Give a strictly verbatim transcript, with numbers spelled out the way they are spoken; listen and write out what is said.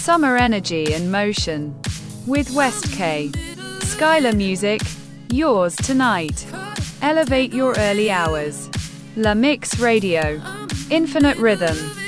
Summer energy and motion. With West K. Skylar Music, yours tonight. Elevate your early hours. La Mix Radio. Infinite rhythm.